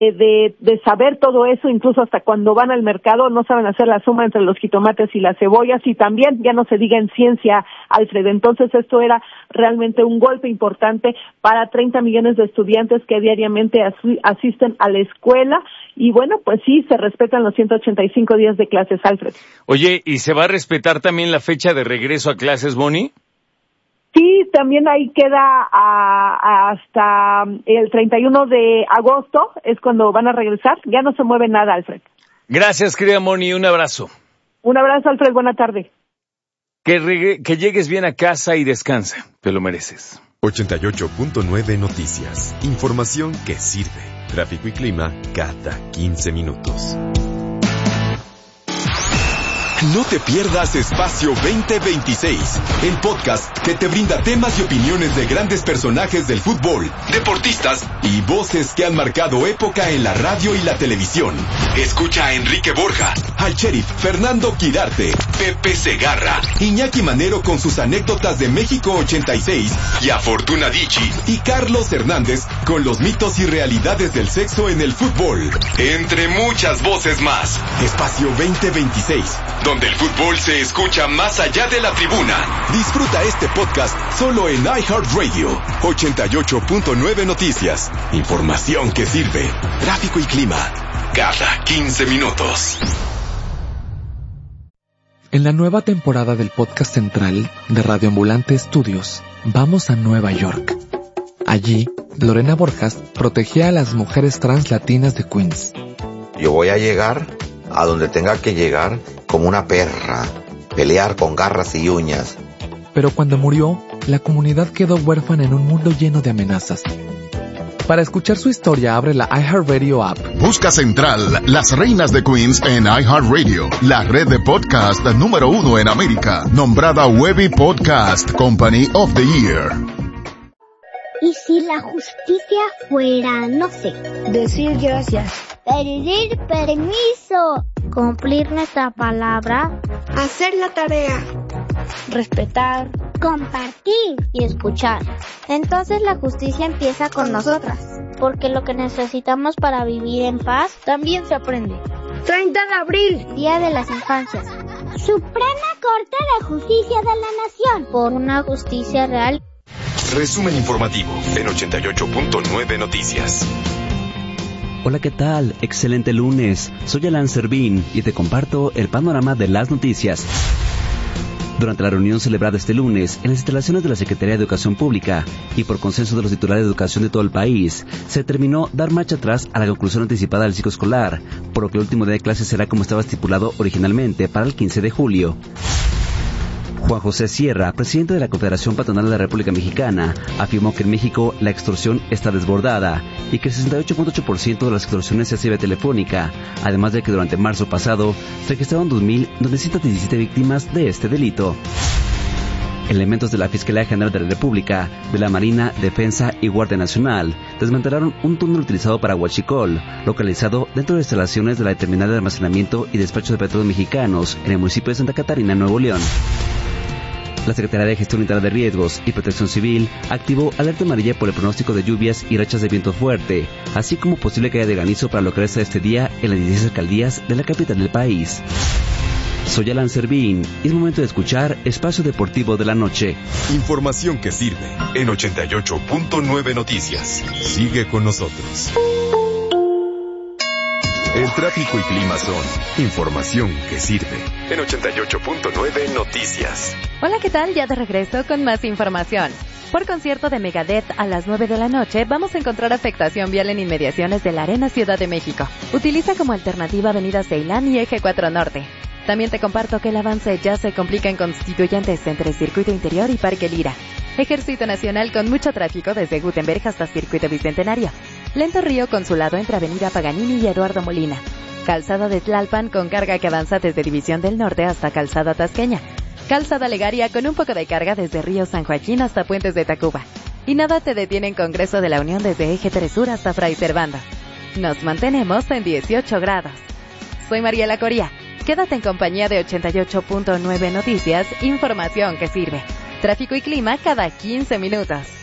de saber todo eso, incluso hasta cuando van al mercado no saben hacer la suma entre los jitomates y las cebollas, y también ya no se diga en ciencia, Alfred. Entonces esto era realmente un golpe importante para 30 millones de estudiantes que diariamente asisten a la escuela, y bueno, pues sí, se respetan los 185 días de clases, Alfred. Oye, ¿y se va a respetar también la fecha de regreso a clases, Moni? Sí, también ahí queda hasta el 31 de agosto, es cuando van a regresar. Ya no se mueve nada, Alfred. Gracias, querida Moni, un abrazo. Un abrazo, Alfred, buena tarde. Que llegues bien a casa y descansa, te lo mereces. 88.9 Noticias, información que sirve. Tráfico y clima cada 15 minutos. No te pierdas Espacio 2026, el podcast que te brinda temas y opiniones de grandes personajes del fútbol, deportistas y voces que han marcado época en la radio y la televisión. Escucha a Enrique Borja, al sheriff Fernando Quirarte, Pepe Segarra, Iñaki Manero con sus anécdotas de México 86 y a Fortuna Dicci y Carlos Hernández con los mitos y realidades del sexo en el fútbol. Entre muchas voces más. Espacio 2026. Donde el fútbol se escucha más allá de la tribuna. Disfruta este podcast solo en iHeartRadio. 88.9 Noticias. Información que sirve. Tráfico y clima cada 15 minutos. En la nueva temporada del podcast central de Radio Ambulante Estudios, vamos a Nueva York. Allí, Lorena Borjas protegía a las mujeres trans latinas de Queens. Yo voy a llegar a donde tenga que llegar como una perra, pelear con garras y uñas. Pero cuando murió, la comunidad quedó huérfana en un mundo lleno de amenazas. Para escuchar su historia, abre la iHeartRadio app. Busca Central, las reinas de Queens en iHeartRadio, la red de podcast número 1 en América, nombrada Webby Podcast Company of the Year. ¿Y si la justicia fuera, no sé, decir gracias, pedir permiso, cumplir nuestra palabra, hacer la tarea, respetar, compartir y escuchar? Entonces la justicia empieza con nosotras, porque lo que necesitamos para vivir en paz también se aprende. 30 de abril, Día de las Infancias. Suprema Corte de Justicia de la Nación, por una justicia real. Resumen informativo en 88.9 Noticias. Hola, ¿qué tal? Excelente lunes. Soy Alan Servín y te comparto el panorama de las noticias. Durante la reunión celebrada este lunes en las instalaciones de la Secretaría de Educación Pública y por consenso de los titulares de educación de todo el país, se determinó dar marcha atrás a la conclusión anticipada del ciclo escolar, por lo que el último día de clases será como estaba estipulado originalmente para el 15 de julio. Juan José Sierra, presidente de la Confederación Patronal de la República Mexicana, afirmó que en México la extorsión está desbordada y que el 68.8% de las extorsiones se hace vía telefónica, además de que durante marzo pasado se registraron 2.917 víctimas de este delito. Elementos de la Fiscalía General de la República, de la Marina, Defensa y Guardia Nacional desmantelaron un túnel utilizado para huachicol, localizado dentro de instalaciones de la Terminal de Almacenamiento y Despacho de Petróleos Mexicanos en el municipio de Santa Catarina, Nuevo León. La Secretaría de Gestión Integral de Riesgos y Protección Civil activó alerta amarilla por el pronóstico de lluvias y rachas de viento fuerte, así como posible caída de granizo para lo que resta de este día en las 16 alcaldías de la capital del país. Soy Alan Servín y es momento de escuchar Espacio Deportivo de la Noche. Información que sirve en 88.9 Noticias. Sigue con nosotros. El tráfico y clima son información que sirve en 88.9 Noticias. Hola, ¿qué tal? Ya de regreso con más información. Por concierto de Megadeth a las 9 de la noche vamos a encontrar afectación vial en inmediaciones de la Arena Ciudad de México. Utiliza como alternativa Avenida Ceilán y Eje 4 Norte. También te comparto que el avance ya se complica en Constituyentes entre Circuito Interior y Parque Lira. Ejército Nacional con mucho tráfico desde Gutenberg hasta Circuito Bicentenario. Lento Río Consulado entre Avenida Paganini y Eduardo Molina. Calzada de Tlalpan con carga que avanza desde División del Norte hasta Calzada Tasqueña. Calzada Legaria con un poco de carga desde Río San Joaquín hasta Puentes de Tacuba. Y nada te detiene en Congreso de la Unión desde Eje 3 Sur hasta Fray Servando. Nos mantenemos en 18 grados. Soy Mariela Coria. Quédate en compañía de 88.9 Noticias, información que sirve. Tráfico y clima cada 15 minutos.